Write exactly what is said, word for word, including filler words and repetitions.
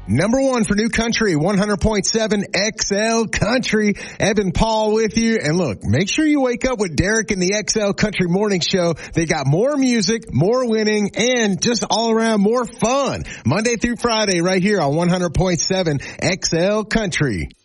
Number one for New Country, one hundred point seven X L Country. Evan Paul with you. And look, make sure you wake up with Derek and the X L Country Morning Show. They got more music, more winning, and just all around more fun. Monday through Friday right here on one hundred point seven X L Country.